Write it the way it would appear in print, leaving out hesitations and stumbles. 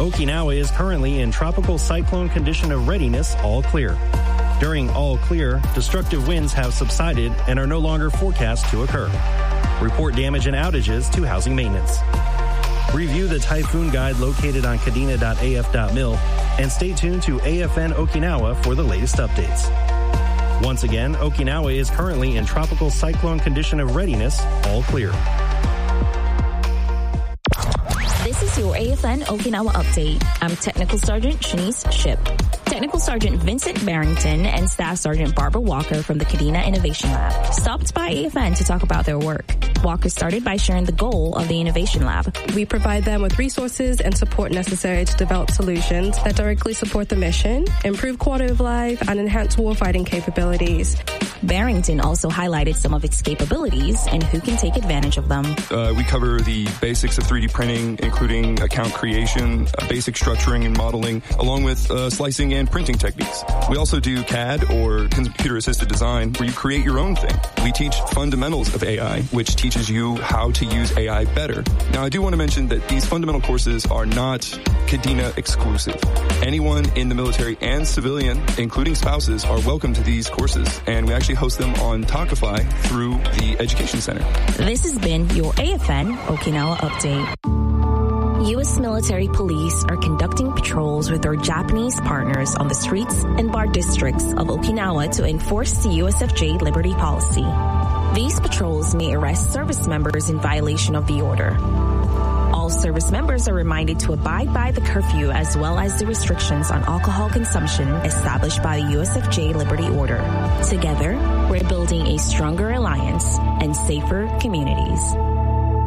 Okinawa is currently in tropical cyclone condition of readiness, all clear. During all clear, destructive winds have subsided and are no longer forecast to occur. Report damage and outages to housing maintenance. Review the typhoon guide located on kadena.af.mil and stay tuned to AFN Okinawa for the latest updates. Once again, Okinawa is currently in tropical cyclone condition of readiness, all clear. This is your AFN Okinawa update. I'm Technical Sergeant Shanice Ship. Technical Sergeant Vincent Barrington and Staff Sergeant Barbara Walker from the Kadena Innovation Lab stopped by AFN to talk about their work. Walker started by sharing the goal of the Innovation Lab. We provide them with resources and support necessary to develop solutions that directly support the mission, improve quality of life, and enhance warfighting capabilities. Barrington also highlighted some of its capabilities and who can take advantage of them. We cover the basics of 3D printing, including account creation, basic structuring and modeling, along with slicing and printing techniques. We also do CAD, or computer-assisted design, where you create your own thing. We teach fundamentals of AI, which teaches you how to use AI better. Now, I do want to mention that these fundamental courses are not Kadena exclusive. Anyone in the military and civilian, including spouses, are welcome to these courses, and we actually host them on Talkify through the Education Center. This has been your AFN Okinawa Update. U.S. military police are conducting patrols with their Japanese partners on the streets and bar districts of Okinawa to enforce the USFJ Liberty Policy. These patrols may arrest service members in violation of the order. All service members are reminded to abide by the curfew as well as the restrictions on alcohol consumption established by the USFJ Liberty Order. Together, we're building a stronger alliance and safer communities.